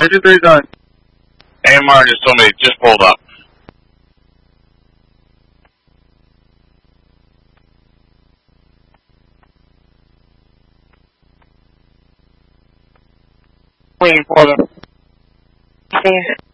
2-3 done. AMR just told me just pulled up. Waiting for them. Seen it.